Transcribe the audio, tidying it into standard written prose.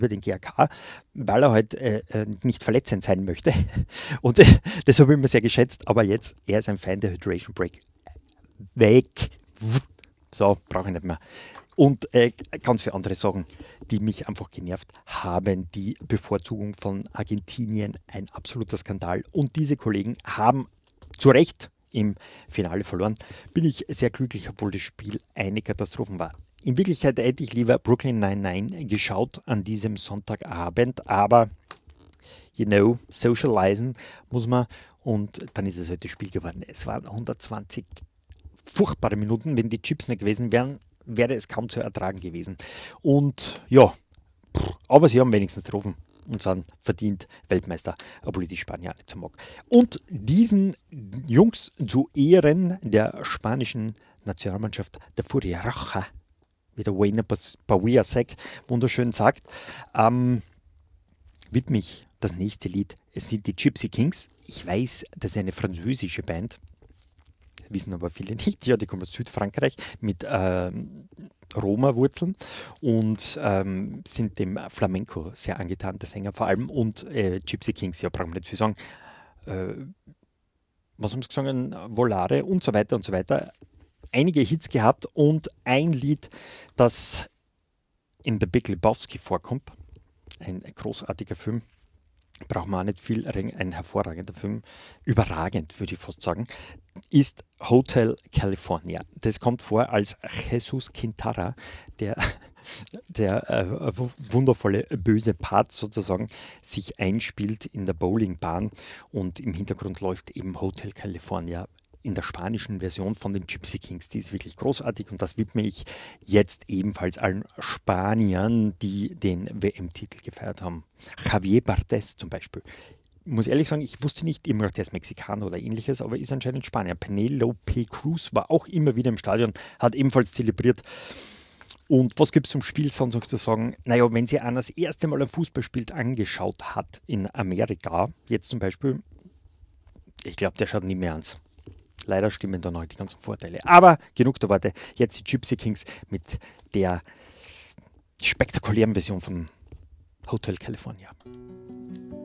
über den GAK, weil er halt nicht verletzend sein möchte. Und das habe ich immer sehr geschätzt. Aber jetzt, er ist ein Fan der Hydration Break. Weg. So, brauche ich nicht mehr. Und ganz viele andere Sachen, die mich einfach genervt haben. Die Bevorzugung von Argentinien, ein absoluter Skandal. Und diese Kollegen haben zu Recht im Finale verloren. Bin ich sehr glücklich, obwohl das Spiel eine Katastrophe war. In Wirklichkeit hätte ich lieber Brooklyn Nine-Nine geschaut an diesem Sonntagabend, aber socialisen muss man und dann ist es halt das Spiel geworden. Es waren 120 furchtbare Minuten. Wenn die Chips nicht gewesen wären, wäre es kaum zu ertragen gewesen. Und ja, aber sie haben wenigstens getroffen und sind verdient Weltmeister, obwohl ich die Spanier nicht so mag. Und diesen Jungs zu Ehren der spanischen Nationalmannschaft, der Furia Roja, wie der Wayne Pawia-Sack wunderschön sagt, widme ich das nächste Lied. Es sind die Gypsy Kings. Ich weiß, das ist eine französische Band, wissen aber viele nicht. Ja, die kommen aus Südfrankreich mit Roma-Wurzeln und sind dem Flamenco sehr angetan, der Sänger vor allem. Und Gypsy Kings, ja, brauchen wir nicht viel sagen. Was haben sie gesagt? Volare und so weiter und so weiter. Einige Hits gehabt und ein Lied, das in The Big Lebowski vorkommt. Ein großartiger Film. Braucht man auch nicht viel, ein hervorragender Film, überragend würde ich fast sagen, ist Hotel California. Das kommt vor, als Jesus Quintana, der wundervolle böse Part sozusagen, sich einspielt in der Bowlingbahn und im Hintergrund läuft eben Hotel California in der spanischen Version von den Gypsy Kings. Die ist wirklich großartig und das widme ich jetzt ebenfalls allen Spaniern, die den WM-Titel gefeiert haben. Javier Bartés zum Beispiel. Ich muss ehrlich sagen, ich wusste nicht immer, der ist Mexikaner oder ähnliches, aber ist anscheinend Spanier. Penelope Cruz war auch immer wieder im Stadion, hat ebenfalls zelebriert. Und was gibt es zum Spiel sonst zu sagen? Naja, wenn sie einer das erste Mal ein Fußballspiel angeschaut hat in Amerika, jetzt zum Beispiel, ich glaube, der schaut nie mehr ans. Leider stimmen dann noch die ganzen Vorteile. Aber genug der Worte. Jetzt die Gypsy Kings mit der spektakulären Version von Hotel California.